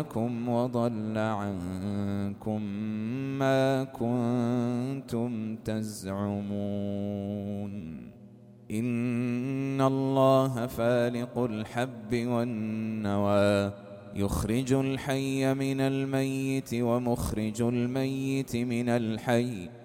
وضل عنكم ما كنتم تزعمون إن الله فالق الحب والنوى يخرج الحي من الميت ومخرج الميت من الحي